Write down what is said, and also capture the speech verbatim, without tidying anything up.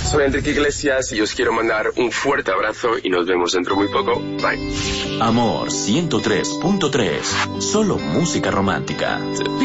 Soy Enrique Iglesias y os quiero mandar un fuerte abrazo y nos vemos dentro de muy poco. Bye. Amor ciento tres punto tres. Solo música romántica.